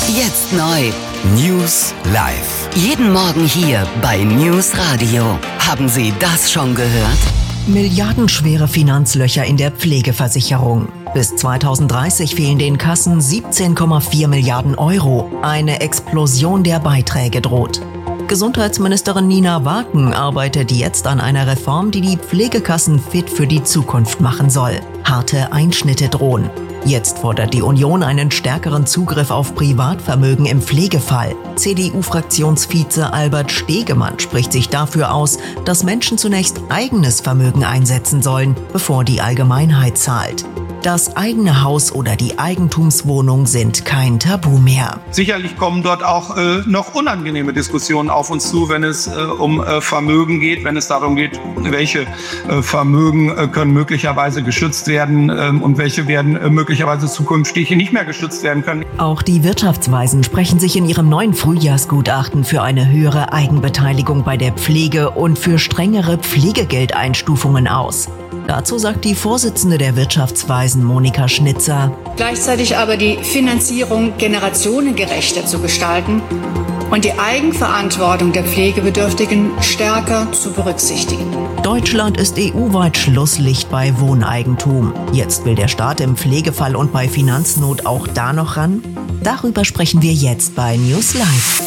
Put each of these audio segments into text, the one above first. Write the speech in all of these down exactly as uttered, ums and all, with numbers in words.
Jetzt neu. News live. Jeden Morgen hier bei News Radio. Haben Sie das schon gehört? Milliardenschwere Finanzlöcher in der Pflegeversicherung. Bis zweitausenddreißig fehlen den Kassen siebzehn Komma vier Milliarden Euro. Eine Explosion der Beiträge droht. Gesundheitsministerin Nina Waken arbeitet jetzt an einer Reform, die die Pflegekassen fit für die Zukunft machen soll. Harte Einschnitte drohen. Jetzt fordert die Union einen stärkeren Zugriff auf Privatvermögen im Pflegefall. C D U-Fraktionsvize Albert Stegemann spricht sich dafür aus, dass Menschen zunächst eigenes Vermögen einsetzen sollen, bevor die Allgemeinheit zahlt. Das eigene Haus oder die Eigentumswohnung sind kein Tabu mehr. Sicherlich kommen dort auch äh, noch unangenehme Diskussionen auf uns zu, wenn es äh, um äh, Vermögen geht, wenn es darum geht, welche äh, Vermögen äh, können möglicherweise geschützt werden äh, und welche werden äh, möglicherweise zukünftig nicht mehr geschützt werden können. Auch die Wirtschaftsweisen sprechen sich in ihrem neuen Frühjahrsgutachten für eine höhere Eigenbeteiligung bei der Pflege und für strengere Pflegegeldeinstufungen aus. Dazu sagt die Vorsitzende der Wirtschaftsweisen Monika Schnitzer: Gleichzeitig aber die Finanzierung generationengerechter zu gestalten und die Eigenverantwortung der Pflegebedürftigen stärker zu berücksichtigen. Deutschland ist E U-weit Schlusslicht bei Wohneigentum. Jetzt will der Staat im Pflegefall und bei Finanznot auch da noch ran? Darüber sprechen wir jetzt bei News Live.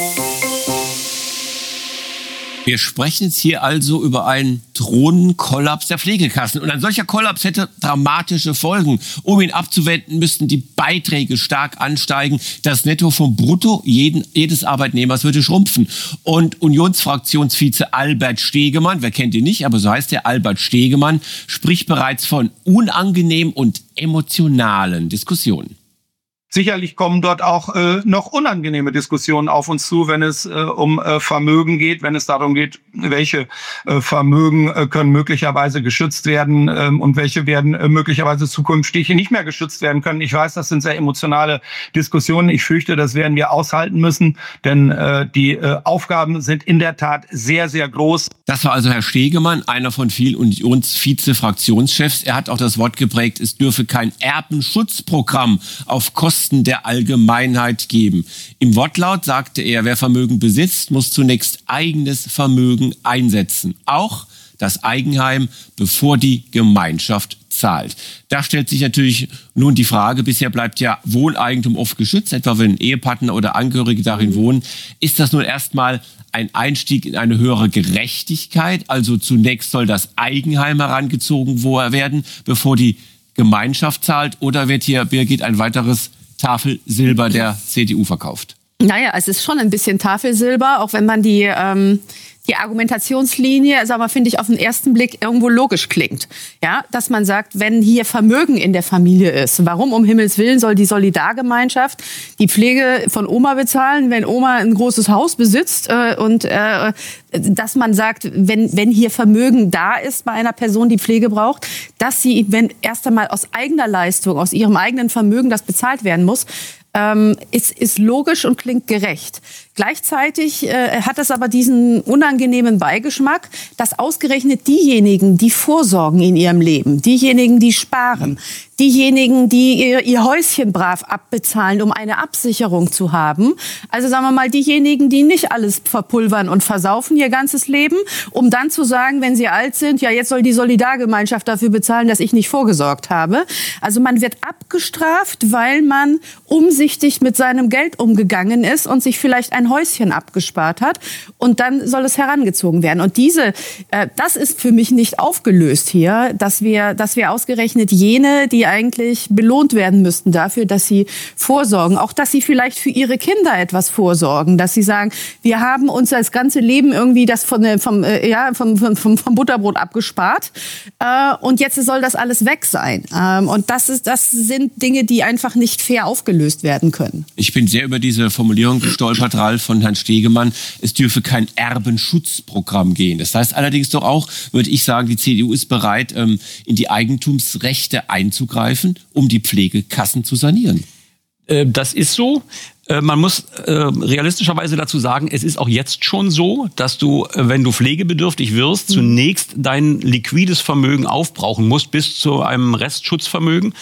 Wir sprechen jetzt hier also über einen drohenden Kollaps der Pflegekassen. Und ein solcher Kollaps hätte dramatische Folgen. Um ihn abzuwenden, müssten die Beiträge stark ansteigen. Das Netto vom Brutto jeden, jedes Arbeitnehmers würde schrumpfen. Und Unionsfraktionsvize Albert Stegemann, wer kennt ihn nicht, aber so heißt er, Albert Stegemann, spricht bereits von unangenehmen und emotionalen Diskussionen. Sicherlich kommen dort auch äh, noch unangenehme Diskussionen auf uns zu, wenn es äh, um äh, Vermögen geht, wenn es darum geht, welche äh, Vermögen äh, können möglicherweise geschützt werden äh, und welche werden äh, möglicherweise zukünftig nicht mehr geschützt werden können. Ich weiß, das sind sehr emotionale Diskussionen. Ich fürchte, das werden wir aushalten müssen, denn äh, die äh, Aufgaben sind in der Tat sehr, sehr groß. Das war also Herr Stegemann, einer von vielen Unionsvize-Fraktionschefs. Er hat auch das Wort geprägt, es dürfe kein Erbenschutzprogramm auf Kosten der Allgemeinheit geben. Im Wortlaut sagte er, wer Vermögen besitzt, muss zunächst eigenes Vermögen einsetzen. Auch das Eigenheim, bevor die Gemeinschaft zahlt. Da stellt sich natürlich nun die Frage, bisher bleibt ja Wohneigentum oft geschützt, etwa wenn Ehepartner oder Angehörige darin wohnen. Ist das nun erstmal ein Einstieg in eine höhere Gerechtigkeit? Also zunächst soll das Eigenheim herangezogen werden, bevor die Gemeinschaft zahlt? Oder wird hier, Birgit, ein weiteres Tafelsilber der C D U verkauft? Naja, es ist schon ein bisschen Tafelsilber, auch wenn man die, ähm, die Argumentationslinie, sag mal, finde ich, auf den ersten Blick irgendwo logisch klingt. Ja, dass man sagt, wenn hier Vermögen in der Familie ist, warum um Himmels Willen soll die Solidargemeinschaft die Pflege von Oma bezahlen, wenn Oma ein großes Haus besitzt äh, und äh, dass man sagt, wenn, wenn hier Vermögen da ist bei einer Person, die Pflege braucht, dass sie, wenn erst einmal aus eigener Leistung, aus ihrem eigenen Vermögen das bezahlt werden muss, ähm, ist, ist logisch und klingt gerecht. Gleichzeitig äh, hat es aber diesen unangenehmen Beigeschmack, dass ausgerechnet diejenigen, die vorsorgen in ihrem Leben, diejenigen, die sparen, diejenigen, die ihr, ihr Häuschen brav abbezahlen, um eine Absicherung zu haben, also sagen wir mal diejenigen, die nicht alles verpulvern und versaufen ihr ganzes Leben, um dann zu sagen, wenn sie alt sind, ja, jetzt soll die Solidargemeinschaft dafür bezahlen, dass ich nicht vorgesorgt habe. Also man wird abgestraft, weil man umsichtig mit seinem Geld umgegangen ist und sich vielleicht ein Häuschen abgespart hat, und dann soll es herangezogen werden. Und diese, äh, das ist für mich nicht aufgelöst hier, dass wir, dass wir ausgerechnet jene, die eigentlich belohnt werden müssten dafür, dass sie vorsorgen, auch dass sie vielleicht für ihre Kinder etwas vorsorgen, dass sie sagen, wir haben uns das ganze Leben irgendwie das von, vom, äh, ja, vom, vom, vom Butterbrot abgespart äh, und jetzt soll das alles weg sein. Ähm, und das ist, das sind Dinge, die einfach nicht fair aufgelöst werden können. Ich bin sehr über diese Formulierung gestolpert, Ralf, von Herrn Stegemann. Es dürfe kein Erbenschutzprogramm gehen. Das heißt allerdings doch auch, würde ich sagen, die C D U ist bereit, ähm, in die Eigentumsrechte einzugreifen, um die Pflegekassen zu sanieren. Äh, das ist so. Man muss äh, realistischerweise dazu sagen, es ist auch jetzt schon so, dass du, wenn du pflegebedürftig wirst, mhm. zunächst dein liquides Vermögen aufbrauchen musst bis zu einem Restschutzvermögen.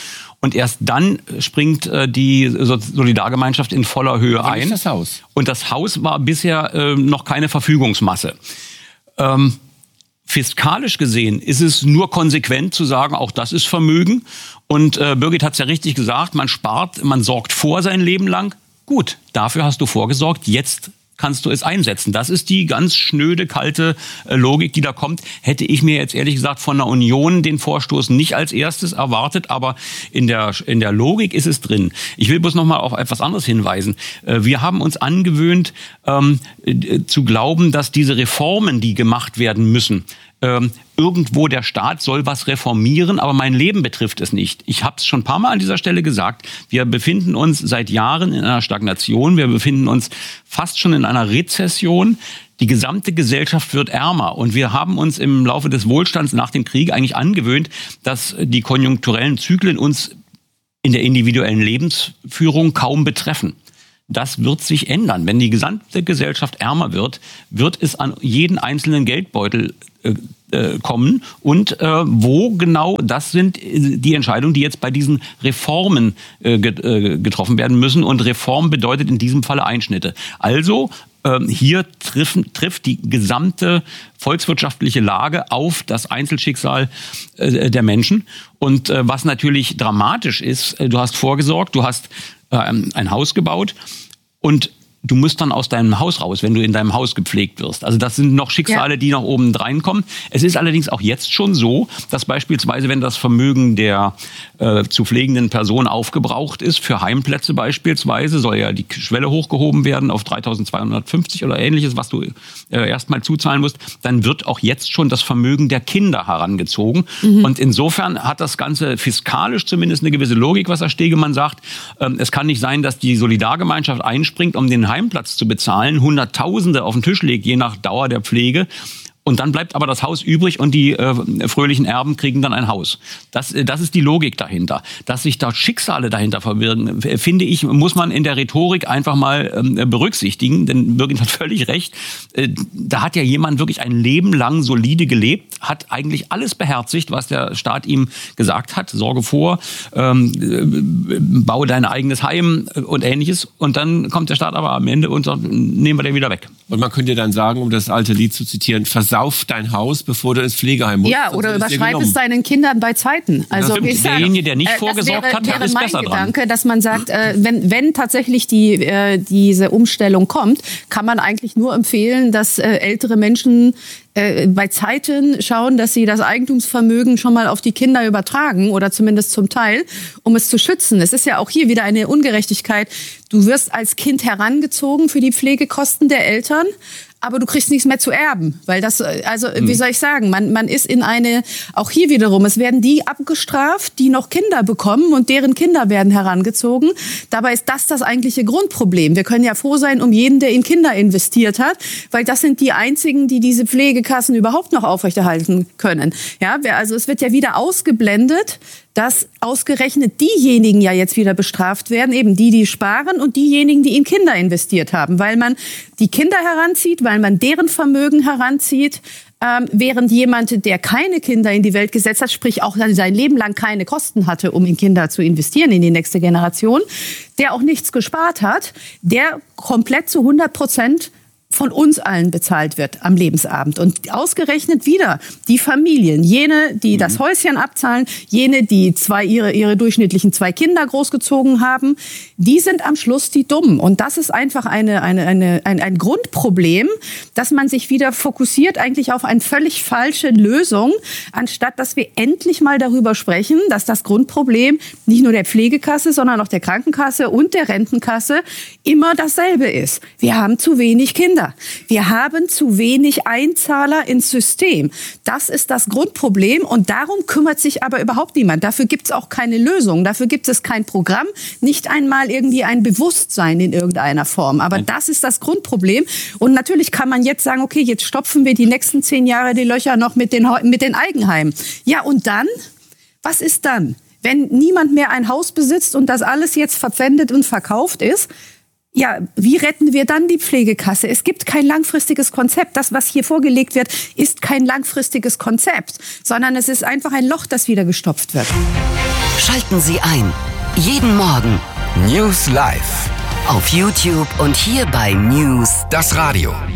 Und erst dann springt äh, die Solidargemeinschaft in voller Höhe Aber ein. nicht das Haus. Und das Haus war bisher äh, noch keine Verfügungsmasse. Ähm, fiskalisch gesehen ist es nur konsequent zu sagen, auch das ist Vermögen. Und äh, Birgit hat es ja richtig gesagt, man spart, man sorgt vor sein Leben lang. Gut, dafür hast du vorgesorgt, jetzt kannst du es einsetzen. Das ist die ganz schnöde, kalte äh, Logik, die da kommt. Hätte ich mir jetzt ehrlich gesagt von der Union den Vorstoß nicht als erstes erwartet, aber in der, in der Logik ist es drin. Ich will bloß noch mal auf etwas anderes hinweisen. Äh, wir haben uns angewöhnt, ähm, äh, zu glauben, dass diese Reformen, die gemacht werden müssen, ähm, irgendwo der Staat soll was reformieren, aber mein Leben betrifft es nicht. Ich habe es schon ein paar Mal an dieser Stelle gesagt. Wir befinden uns seit Jahren in einer Stagnation. Wir befinden uns fast schon in einer Rezession. Die gesamte Gesellschaft wird ärmer. Und wir haben uns im Laufe des Wohlstands nach dem Krieg eigentlich angewöhnt, dass die konjunkturellen Zyklen uns in der individuellen Lebensführung kaum betreffen. Das wird sich ändern. Wenn die gesamte Gesellschaft ärmer wird, wird es an jeden einzelnen Geldbeutel äh, äh, kommen. Und äh, wo genau, das sind die Entscheidungen, die jetzt bei diesen Reformen äh, get, äh, getroffen werden müssen. Und Reform bedeutet in diesem Falle Einschnitte. Also äh, hier treffen, trifft die gesamte volkswirtschaftliche Lage auf das Einzelschicksal äh, der Menschen. Und äh, was natürlich dramatisch ist, äh, du hast vorgesorgt, du hast ein Haus gebaut und du musst dann aus deinem Haus raus, wenn du in deinem Haus gepflegt wirst. Also das sind noch Schicksale, ja, die nach oben reinkommen. Es ist allerdings auch jetzt schon so, dass beispielsweise, wenn das Vermögen der äh, zu pflegenden Person aufgebraucht ist, für Heimplätze beispielsweise, soll ja die Schwelle hochgehoben werden auf dreitausendzweihundertfünfzig oder ähnliches, was du äh, erstmal zuzahlen musst, dann wird auch jetzt schon das Vermögen der Kinder herangezogen. Mhm. Und insofern hat das Ganze fiskalisch zumindest eine gewisse Logik, was Herr Stegemann sagt. Ähm, es kann nicht sein, dass die Solidargemeinschaft einspringt, um den Heimplatz zu bezahlen, Hunderttausende auf den Tisch legt, je nach Dauer der Pflege. Und dann bleibt aber das Haus übrig und die äh, fröhlichen Erben kriegen dann ein Haus. Das, das ist die Logik dahinter. Dass sich da Schicksale dahinter verwirren, finde ich, muss man in der Rhetorik einfach mal ähm, berücksichtigen. Denn Birgit hat völlig recht. Äh, da hat ja jemand wirklich ein Leben lang solide gelebt, hat eigentlich alles beherzigt, was der Staat ihm gesagt hat. Sorge vor, ähm, äh, baue dein eigenes Heim und Ähnliches. Und dann kommt der Staat aber am Ende und sagt, nehmen wir den wieder weg. Und man könnte dann sagen, um das alte Lied zu zitieren, versauf dein Haus, bevor du ins Pflegeheim musst. Ja, oder überschreib es deinen Kindern bei Zeiten. Also ja, derjenige, der nicht äh, vorgesorgt wäre, hat, wäre ist besser dran. Gedanke, dass man sagt, äh, wenn, wenn tatsächlich die, äh, diese Umstellung kommt, kann man eigentlich nur empfehlen, dass äh, ältere Menschen äh, bei Zeiten schauen, dass sie das Eigentumsvermögen schon mal auf die Kinder übertragen oder zumindest zum Teil, um es zu schützen. Es ist ja auch hier wieder eine Ungerechtigkeit. Du wirst als Kind herangezogen für die Pflegekosten der Eltern, aber du kriegst nichts mehr zu erben, weil das, also wie soll ich sagen, man, man ist in eine, auch hier wiederum, es werden die abgestraft, die noch Kinder bekommen und deren Kinder werden herangezogen. Dabei ist das das eigentliche Grundproblem. Wir können ja froh sein um jeden, der in Kinder investiert hat, weil das sind die einzigen, die diese Pflegekassen überhaupt noch aufrechterhalten können. Ja, also es wird ja wieder ausgeblendet, dass ausgerechnet diejenigen ja jetzt wieder bestraft werden, eben die, die sparen und diejenigen, die in Kinder investiert haben, weil man die Kinder heranzieht, weil man deren Vermögen heranzieht, ähm, während jemand, der keine Kinder in die Welt gesetzt hat, sprich auch sein Leben lang keine Kosten hatte, um in Kinder zu investieren, in die nächste Generation, der auch nichts gespart hat, der komplett zu hundert Prozent von uns allen bezahlt wird am Lebensabend. Und ausgerechnet wieder die Familien, jene, die das Häuschen abzahlen, jene, die zwei ihre, ihre durchschnittlichen zwei Kinder großgezogen haben, die sind am Schluss die Dummen. Und das ist einfach eine, eine, eine, ein, ein Grundproblem, dass man sich wieder fokussiert eigentlich auf eine völlig falsche Lösung, anstatt dass wir endlich mal darüber sprechen, dass das Grundproblem nicht nur der Pflegekasse, sondern auch der Krankenkasse und der Rentenkasse immer dasselbe ist. Wir haben zu wenig Kinder. Wir haben zu wenig Einzahler ins System. Das ist das Grundproblem und darum kümmert sich aber überhaupt niemand. Dafür gibt es auch keine Lösung, dafür gibt es kein Programm, nicht einmal irgendwie ein Bewusstsein in irgendeiner Form. Aber das ist das Grundproblem und natürlich kann man jetzt sagen, okay, jetzt stopfen wir die nächsten zehn Jahre die Löcher noch mit den, mit den Eigenheimen. Ja, und dann? Was ist dann? Wenn niemand mehr ein Haus besitzt und das alles jetzt verpfändet und verkauft ist, ja, wie retten wir dann die Pflegekasse? Es gibt kein langfristiges Konzept. Das, was hier vorgelegt wird, ist kein langfristiges Konzept, sondern es ist einfach ein Loch, das wieder gestopft wird. Schalten Sie ein. Jeden Morgen. News Live. Auf YouTube und hier bei News. Das Radio.